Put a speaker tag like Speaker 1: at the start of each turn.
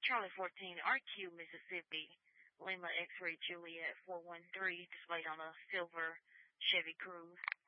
Speaker 1: Charlie 14, RQ, Mississippi, Lima X-Ray Juliet 413, displayed on a silver Chevy Cruze.